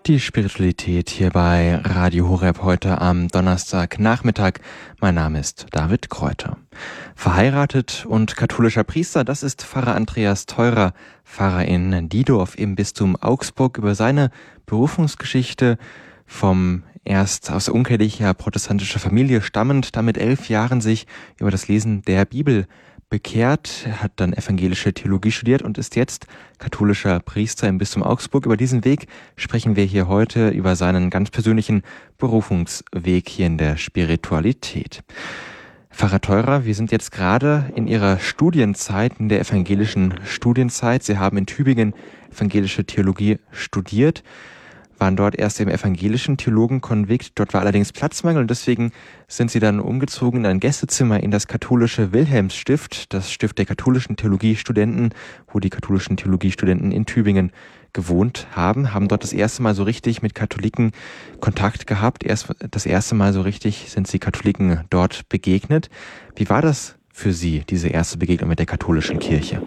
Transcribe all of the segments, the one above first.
Die Spiritualität hier bei Radio Horeb heute am Donnerstagnachmittag. Mein Name ist David Kräuter. Verheiratet und katholischer Priester, das ist Pfarrer Andreas Theurer, Pfarrer in Diedorf im Bistum Augsburg, über seine Berufungsgeschichte erst aus unkirchlicher protestantischer Familie stammend, dann mit 11 Jahren sich über das Lesen der Bibel bekehrt, hat dann evangelische Theologie studiert und ist jetzt katholischer Priester im Bistum Augsburg. Über diesen Weg sprechen wir hier heute, über seinen ganz persönlichen Berufungsweg hier in der Spiritualität. Pfarrer Theurer, wir sind jetzt gerade in Ihrer Studienzeit, in der evangelischen Studienzeit. Sie haben in Tübingen evangelische Theologie studiert, waren dort erst im evangelischen Theologenkonvikt. Dort war allerdings Platzmangel und deswegen sind sie dann umgezogen in ein Gästezimmer in das katholische Wilhelmsstift, das Stift der katholischen Theologiestudenten, wo die katholischen Theologiestudenten in Tübingen gewohnt haben dort das erste Mal so richtig mit Katholiken Kontakt gehabt. Das erste Mal so richtig sind sie Katholiken dort begegnet. Wie war das für Sie, diese erste Begegnung mit der katholischen Kirche?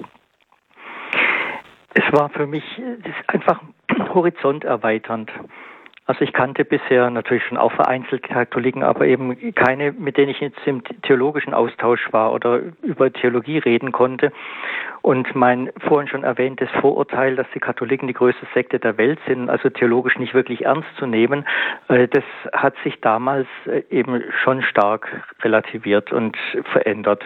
Es war für mich einfach horizonterweiternd. Also ich kannte bisher natürlich schon auch vereinzelt Katholiken, aber eben keine, mit denen ich jetzt im theologischen Austausch war oder über Theologie reden konnte. Und mein vorhin schon erwähntes Vorurteil, dass die Katholiken die größte Sekte der Welt sind, also theologisch nicht wirklich ernst zu nehmen, das hat sich damals eben schon stark relativiert und verändert.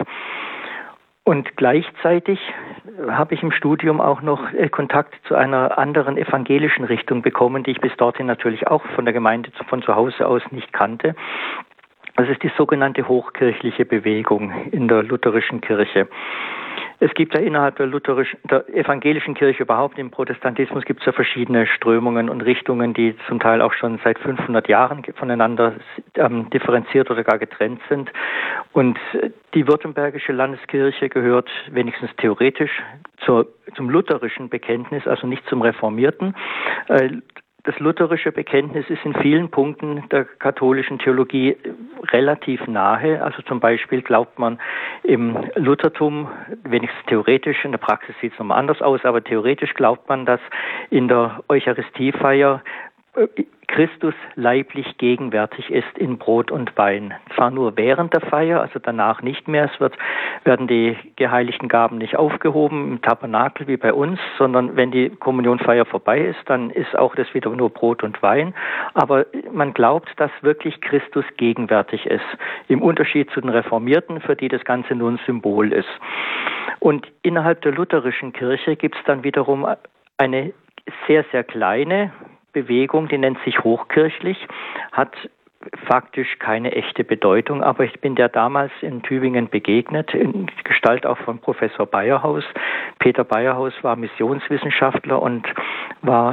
Und gleichzeitig habe ich im Studium auch noch Kontakt zu einer anderen evangelischen Richtung bekommen, die ich bis dorthin natürlich auch von der Gemeinde von zu Hause aus nicht kannte. Das ist die sogenannte hochkirchliche Bewegung in der lutherischen Kirche. Es gibt ja innerhalb der evangelischen Kirche überhaupt im Protestantismus gibt es ja verschiedene Strömungen und Richtungen, die zum Teil auch schon seit 500 Jahren voneinander differenziert oder gar getrennt sind. Und die württembergische Landeskirche gehört wenigstens theoretisch zum lutherischen Bekenntnis, also nicht zum reformierten. Das lutherische Bekenntnis ist in vielen Punkten der katholischen Theologie relativ nahe. Also zum Beispiel glaubt man im Luthertum, wenigstens theoretisch, in der Praxis sieht es nochmal anders aus, aber theoretisch glaubt man, dass in der Eucharistiefeier Christus leiblich gegenwärtig ist in Brot und Wein. Zwar nur während der Feier, also danach nicht mehr. Werden die geheiligten Gaben nicht aufgehoben im Tabernakel wie bei uns, sondern wenn die Kommunionfeier vorbei ist, dann ist auch das wieder nur Brot und Wein. Aber man glaubt, dass wirklich Christus gegenwärtig ist. Im Unterschied zu den Reformierten, für die das Ganze nur ein Symbol ist. Und innerhalb der lutherischen Kirche gibt es dann wiederum eine sehr, sehr kleine Bewegung, die nennt sich hochkirchlich, hat faktisch keine echte Bedeutung, aber ich bin der damals in Tübingen begegnet, in Gestalt auch von Professor Bayerhaus. Peter Bayerhaus war Missionswissenschaftler und war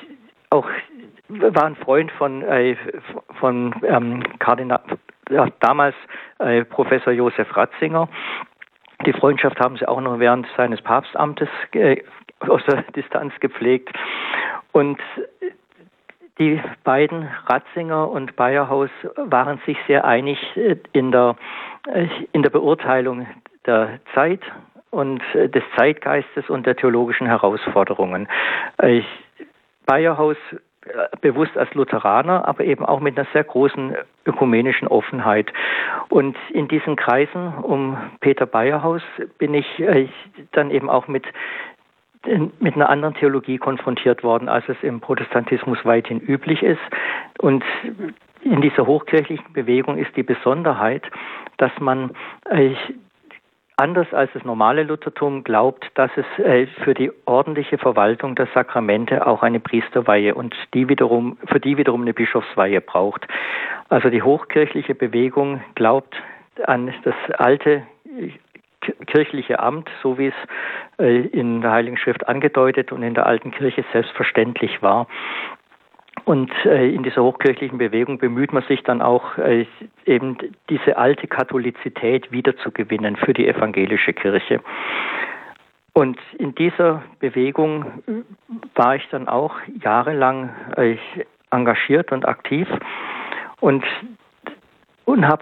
ein Freund von Kardinal, damals Professor Josef Ratzinger. Die Freundschaft haben sie auch noch während seines Papstamtes aus der Distanz gepflegt. Und die beiden, Ratzinger und Bayerhaus, waren sich sehr einig in der Beurteilung der Zeit und des Zeitgeistes und der theologischen Herausforderungen. Bayerhaus bewusst als Lutheraner, aber eben auch mit einer sehr großen ökumenischen Offenheit. Und in diesen Kreisen um Peter Bayerhaus bin ich dann eben auch mit einer anderen Theologie konfrontiert worden, als es im Protestantismus weithin üblich ist. Und in dieser hochkirchlichen Bewegung ist die Besonderheit, dass man anders als das normale Luthertum glaubt, dass es für die ordentliche Verwaltung der Sakramente auch eine Priesterweihe und für die wiederum eine Bischofsweihe braucht. Also die hochkirchliche Bewegung glaubt an das alte kirchliche Amt, so wie es in der Heiligen Schrift angedeutet und in der alten Kirche selbstverständlich war. Und in dieser hochkirchlichen Bewegung bemüht man sich dann auch, eben diese alte Katholizität wiederzugewinnen für die evangelische Kirche. Und in dieser Bewegung war ich dann auch jahrelang engagiert und aktiv und habe